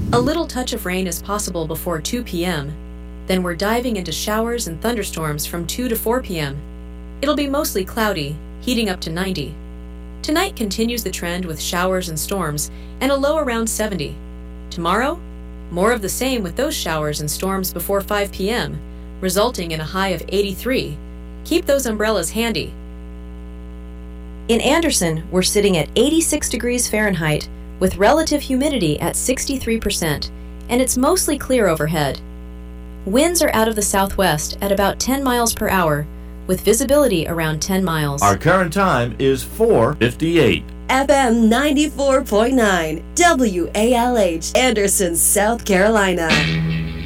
A little touch of rain is possible before 2 p.m., then we're diving into showers and thunderstorms from 2 to 4 p.m. It'll be mostly cloudy, heating up to 90. Tonight continues the trend with showers and storms, and a low around 70. Tomorrow, more of the same with those showers and storms before 5 p.m., resulting in a high of 83. Keep those umbrellas handy. In Anderson, we're sitting at 86 degrees Fahrenheit with relative humidity at 63%, and it's mostly clear overhead. Winds are out of the southwest at about 10 miles per hour, with visibility around 10 miles. Our current time is 4:58. FM 94.9, WALH, Anderson, South Carolina.